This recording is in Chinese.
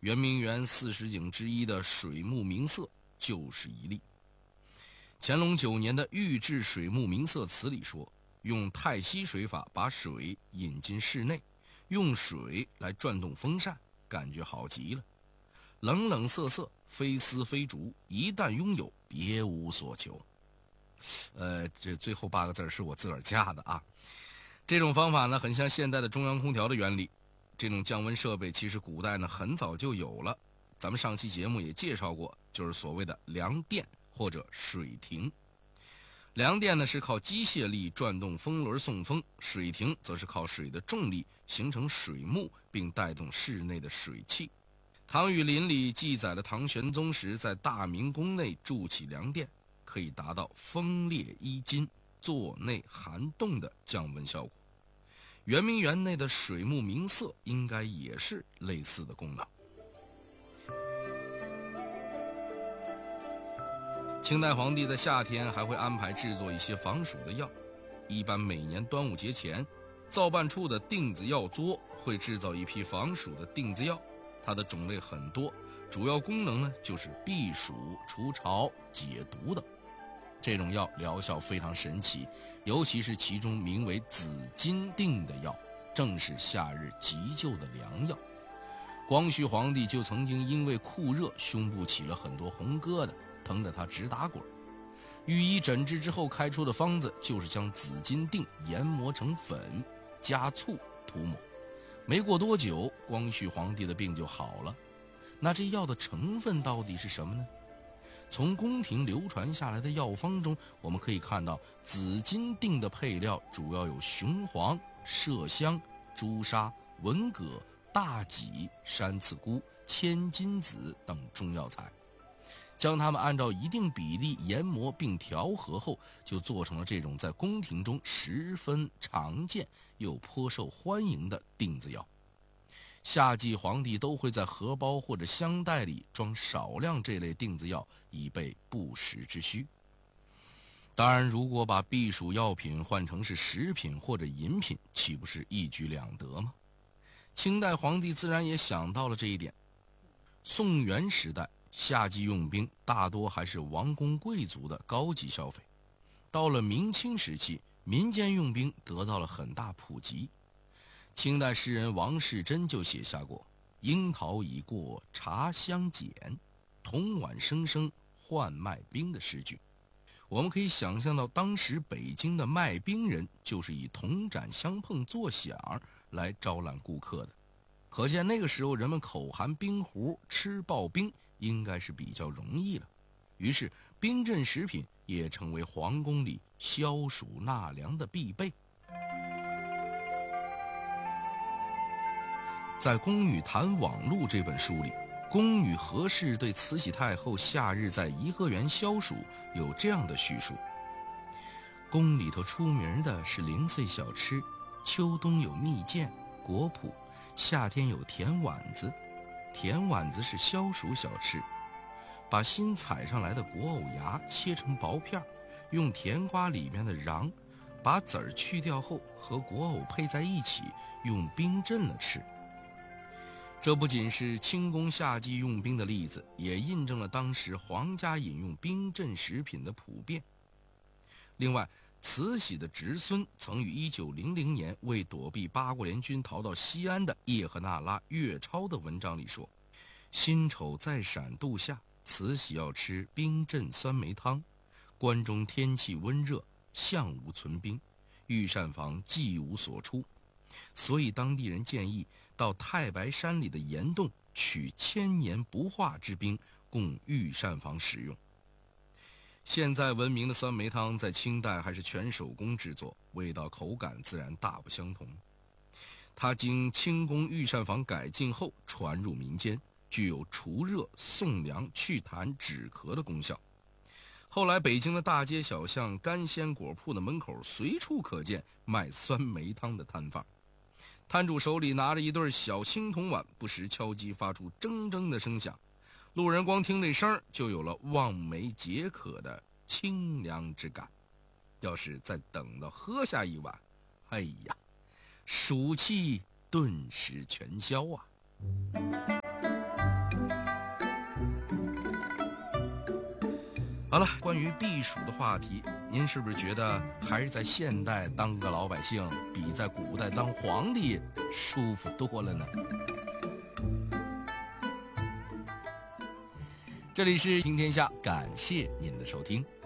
圆明园40景之一的水木明色就是一例。乾隆9年的《御制水木明色词》里说，用太溪水法把水引进室内，用水来转动风扇，感觉好极了。冷冷涩涩，非丝非竹，一旦拥有，别无所求。这最后8个字是我自个儿加的啊。这种方法呢，很像现代的中央空调的原理。这种降温设备其实古代呢很早就有了，咱们上期节目也介绍过，就是所谓的凉电或者水亭。凉电呢是靠机械力转动风轮送风，水亭则是靠水的重力形成水幕，并带动室内的水汽。唐羽林里记载了唐玄宗时在大明宫内筑起凉殿，可以达到风裂衣襟、座内寒冻的降温效果。圆明园内的水木明色应该也是类似的功能。清代皇帝在夏天还会安排制作一些防暑的药，一般每年端午节前，造办处的定子药作会制造一批防暑的定子药，它的种类很多，主要功能呢就是避暑、除潮、解毒等。这种药疗效非常神奇，尤其是其中名为紫金锭的药，正是夏日急救的良药。光绪皇帝就曾经因为酷热，胸部起了很多红疙瘩，疼得他直打滚。御医诊治之后开出的方子就是将紫金锭研磨成粉，加醋涂抹。没过多久，光绪皇帝的病就好了。那这药的成分到底是什么呢？从宫廷流传下来的药方中，我们可以看到紫金锭的配料主要有雄黄、麝香、朱砂、文蛤、大戟、山刺菇、千金子等中药材，将它们按照一定比例研磨并调和后，就做成了这种在宫廷中十分常见又颇受欢迎的锭子药。夏季皇帝都会在荷包或者香袋里装少量这类锭子药，以备不时之需。当然，如果把避暑药品换成是食品或者饮品，岂不是一举两得吗？清代皇帝自然也想到了这一点。宋元时代，夏季用兵大多还是王公贵族的高级消费。到了明清时期，民间用兵得到了很大普及。清代诗人王士祯就写下过樱桃已过茶香减，铜碗声声换卖冰的诗句。我们可以想象到当时北京的卖冰人就是以铜盏相碰作响来招揽顾客的，可见那个时候人们口含冰壶吃刨冰应该是比较容易了。于是冰镇食品也成为皇宫里消暑纳凉的必备。在《宫女谈网录》这本书里，宫女何氏对慈禧太后夏日在颐和园消暑有这样的叙述：宫里头出名的是零碎小吃，秋冬有蜜饯、果脯，夏天有甜丸子。甜丸子是消暑小吃，把新采上来的果藕芽切成薄片，用甜瓜里面的瓤把籽儿去掉后，和果藕配在一起，用冰镇了吃。这不仅是清宫夏季用冰的例子，也印证了当时皇家饮用冰镇食品的普遍。另外，慈禧的侄孙曾于1900年为躲避八国联军逃到西安的叶赫那拉岳超的文章里说，辛丑在陕度夏，慈禧要吃冰镇酸梅汤，关中天气温热，项无存冰，御膳房既无所出，所以当地人建议到太白山里的岩洞取千年不化之冰，供御膳房使用。现在闻名的酸梅汤在清代还是全手工制作，味道口感自然大不相同。它经清宫御膳房改进后传入民间，具有除热、送凉、祛痰、止咳的功效。后来北京的大街小巷、干鲜果铺的门口随处可见卖酸梅汤的摊贩，摊主手里拿着一对小青铜碗，不时敲击发出铮铮的声响，路人光听这声就有了望梅解渴的清凉之感。要是再等到喝下一碗，哎呀，暑气顿时全消啊！ 好了，关于避暑的话题，您是不是觉得还是在现代当个老百姓比在古代当皇帝舒服多了呢？这里是听天下，感谢您的收听。